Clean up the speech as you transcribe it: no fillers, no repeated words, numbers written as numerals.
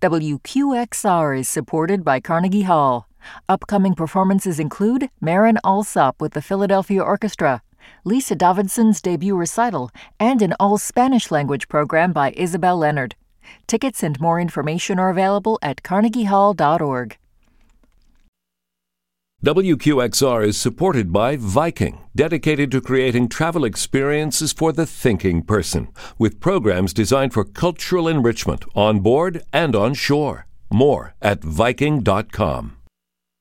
WQXR is supported by Carnegie Hall. Upcoming performances include Marin Alsop with the Philadelphia Orchestra, Lisa Davidson's debut recital, and an all-Spanish language program by Isabel Leonard. Tickets and more information are available at carnegiehall.org. WQXR is supported by Viking, dedicated to creating travel experiences for the thinking person, with programs designed for cultural enrichment on board and on shore. More at Viking.com.